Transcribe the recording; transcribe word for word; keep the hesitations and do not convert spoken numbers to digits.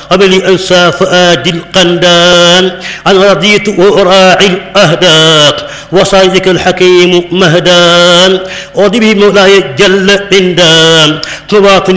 قبل أنسى فؤاد القندان أنا رضيت وأراعي الأهداق وصيدك الحكيم مهدان أودي به مولاي جل عندان مواطن